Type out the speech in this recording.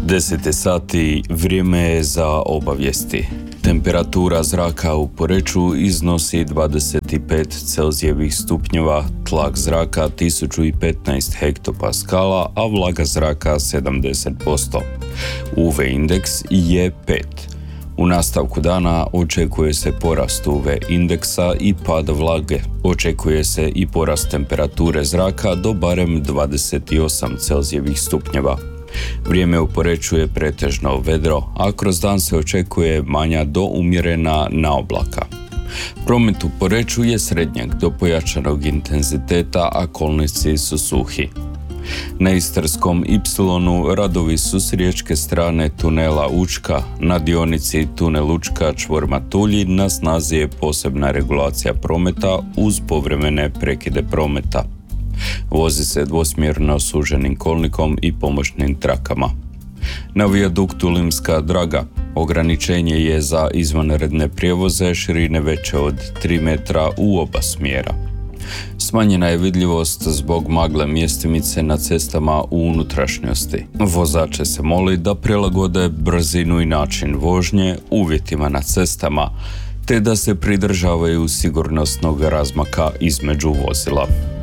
10 sati, vrijeme je za obavijesti. Temperatura zraka u Poreču iznosi 25 Celzijevih stupnjeva, tlak zraka 1015 hektopaskala, a vlaga zraka 70%. UV indeks je 5. U nastavku dana očekuje se porast UV indeksa i pad vlage. Očekuje se i porast temperature zraka do barem 28 Celzijevih stupnjeva. Vrijeme u Poreču je pretežno vedro, a kroz dan se očekuje manja do umjerena naoblaka. Promet u Poreču je srednjeg do pojačanog intenziteta, a kolnici su suhi. Na Istarskom Y radovi su s riječke strane tunela Učka, na dionici tunel Učka čvor Matulji na snazi je posebna regulacija prometa uz povremene prekide prometa. Vozi se dvosmjerno suženim kolnikom i pomoćnim trakama. Na vijaduktu Limska Draga ograničenje je za izvanredne prijevoze širine veće od 3 metra u oba smjera. Smanjena je vidljivost zbog magle mjestimice na cestama u unutrašnjosti. Vozače se moli da prilagode brzinu i način vožnje uvjetima na cestama, te da se pridržavaju sigurnosnog razmaka između vozila.